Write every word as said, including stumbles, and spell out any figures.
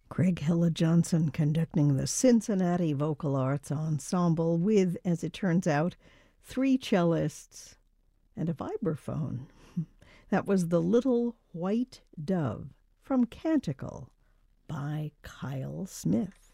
Craig Hilla Johnson conducting the Cincinnati Vocal Arts Ensemble with, as it turns out, three cellists and a vibraphone. That was The Little White Dove from Canticle by Kyle Smith.